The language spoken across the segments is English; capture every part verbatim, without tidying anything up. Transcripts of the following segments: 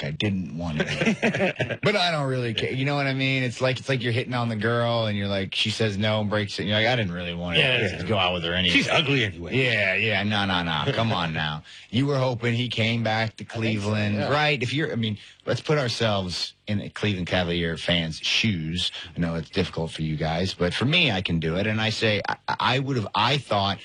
I didn't want to. But I don't really care. You know what I mean? It's like it's like you're hitting on the girl, and you're like, she says no and breaks it. And you're like, I didn't really want to yeah, go out with her anyway. She's ugly anyway. Yeah, yeah. No, no, no. Come on now. You were hoping he came back to Cleveland, so, yeah. right? If you're, I mean, let's put ourselves in the Cleveland Cavalier fans' shoes. I know it's difficult for you guys, but for me, I can do it. And I say, I, I would have, I thought,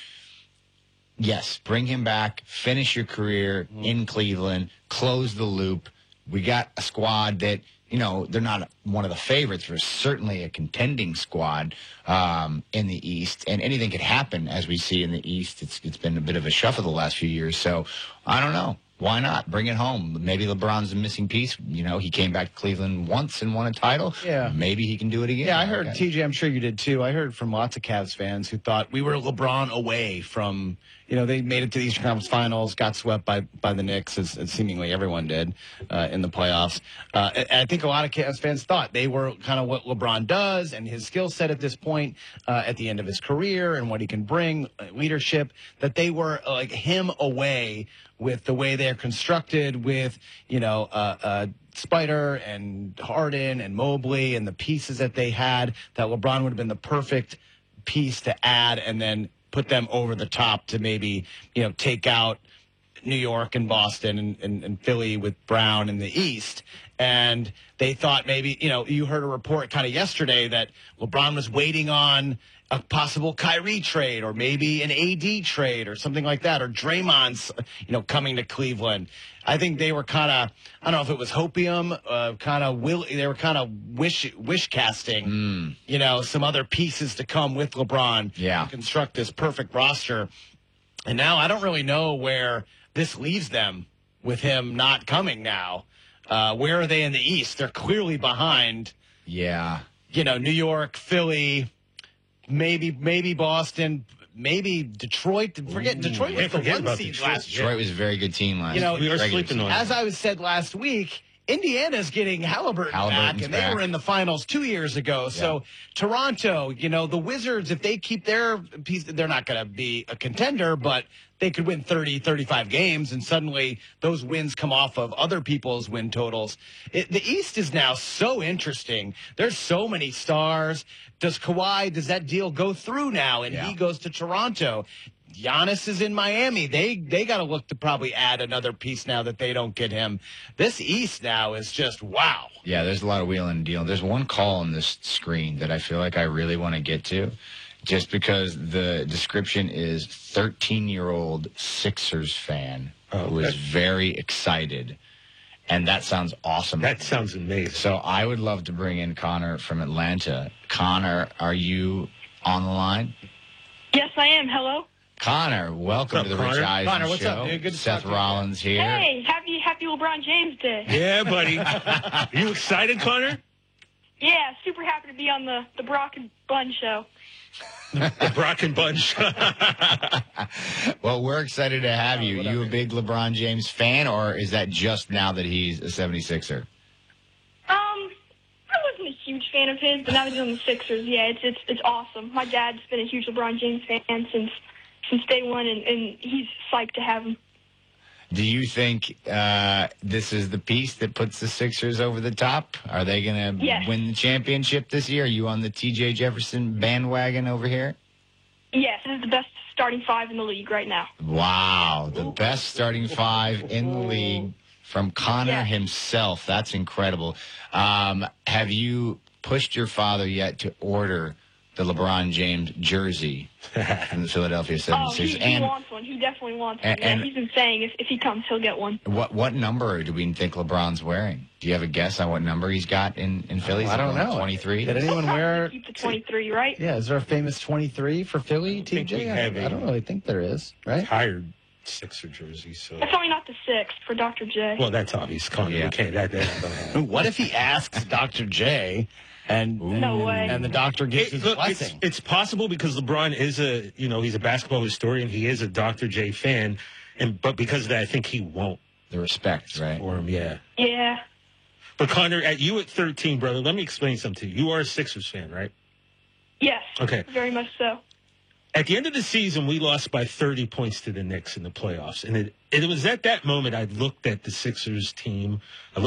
yes, bring him back, finish your career in Cleveland, close the loop. We got a squad that, you know, they're not one of the favorites, but certainly a contending squad um, in the East. And anything could happen, as we see in the East. It's It's been a bit of a shuffle the last few years. So, I don't know. Why not? Bring it home. Maybe LeBron's a missing piece. You know, he came back to Cleveland once and won a title. Yeah. Maybe he can do it again. Yeah, I heard, okay. T J, I'm sure you did too. I heard from lots of Cavs fans who thought we were LeBron away from, you know, they made it to the Eastern Conference Finals, got swept by, by the Knicks, as, as seemingly everyone did uh, in the playoffs. Uh, and I think a lot of Cavs fans thought they were kind of what LeBron does and his skill set at this point uh, at the end of his career and what he can bring, uh, leadership, that they were uh, like him away with the way they're constructed with, you know, uh, uh, Spider and Harden and Mobley and the pieces that they had, that LeBron would have been the perfect piece to add and then put them over the top to maybe, you know, take out New York and Boston and, and, and Philly with Brown in the East. And they thought maybe, you know, you heard a report kind of yesterday that LeBron was waiting on a possible Kyrie trade or maybe an A D trade or something like that, or Draymond's, you know, coming to Cleveland. I think they were kind of, I don't know if it was hopium, uh, kind of will, they were kind of wish wish casting, mm. you know, some other pieces to come with LeBron yeah. to construct this perfect roster. And now I don't really know where this leaves them with him not coming now. Uh, where are they in the East? They're clearly behind. Yeah. You know, New York, Philly, maybe maybe Boston, maybe Detroit. Forget Detroit was the one seed Detroit. last year. Detroit was a very good team last You know, year. we were Regular sleeping season. on As I was said last week, Indiana's getting Halliburton Halliburton's back, and they back. were in the finals two years ago. Yeah. So Toronto, you know, the Wizards, if they keep their piece, they're not going to be a contender, but they could win thirty, thirty-five games, and suddenly those wins come off of other people's win totals. It, the East is now so interesting. There's so many stars. Does Kawhi, does that deal go through now, and Yeah. he goes to Toronto? Giannis is in Miami. They they got to look to probably add another piece now that they don't get him. This East now is just wow. Yeah, there's a lot of wheeling and dealing. There's one call on this screen that I feel like I really want to get to, just because the description is thirteen-year-old Sixers fan Oh, who is okay. very excited, and that sounds awesome. That sounds amazing. So I would love to bring in Connor from Atlanta. Connor, are you on the line? Yes, I am. Hello. Connor, welcome What's to up, the Rich Connor? Eisen Connor, what's Show. up, dude? Good to Seth talk to you. Rollins here. Hey, happy happy LeBron James Day. Yeah, buddy. You excited, Connor? Yeah, super happy to be on the the Brock and Bun show. The Brock and Bunch. Well, we're excited to have you. You a big LeBron James fan, or is that just now that he's a seventy-sixer? Um, I wasn't a huge fan of his, but now that he's on the Sixers, yeah, it's it's it's awesome. My dad's been a huge LeBron James fan since since day one, and, and he's psyched to have him. Do you think uh, this is the piece that puts the Sixers over the top? Are they going to Yes. win the championship this year? Are you on the T J Jefferson bandwagon over here? Yes, this is the best starting five in the league right now. Wow, the best starting five in the league from Connor Yeah. himself. That's incredible. Um, have you pushed your father yet to order the LeBron James jersey from the Philadelphia Oh, seventy-sixers? he, he and wants one. He definitely wants one. and- Yeah, and- he's been saying if, if he comes, he'll get one. what what number do we think LeBron's wearing? Do you have a guess on what number he's got in, in Philly? I don't know. twenty-three? Did anyone He'll wear? probably keep the twenty-three, right? Yeah, is there a famous twenty-three for Philly, think T J? we I, have I a- don't really think there is, right? Tired Sixer jersey, so. That's only not the sixth for Doctor J. Well, that's obvious, Connor. Yeah. We can't. That, that, What if he asks Doctor J and No way. and the doctor gives It- his look, it's, blessing? it's possible because LeBron is a, you know, he's a basketball historian. He is a Doctor J fan, and but because of that, I think he won't The respect, right? for him. Yeah. Yeah. But Connor, at you at thirteen, brother, let me explain something to you. You are a Sixers fan, right? Yes. Okay. Very much so. At the end of the season, we lost by thirty points to the Knicks in the playoffs, and it, it was at that moment I looked at the Sixers team. I